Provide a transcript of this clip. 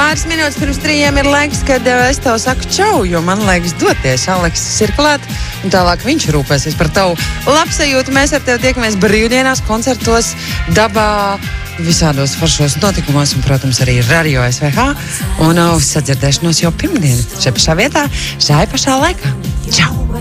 Pāris minūtes pirms 3 ir laiks, kad es tev saku čau, jo man liekas doties. Aleksis ir klāt, un tālāk viņš rūpēsies par tavu labsajūtu. Mēs ar tevi tiekamies brīvdienās, koncertos, dabā, visādos foršos notikumos un, protams, arī Radio SVH. Un uz sadzirdēšanos jau pirmdien, šeit pašā vietā, šai pašā laikā. Čau!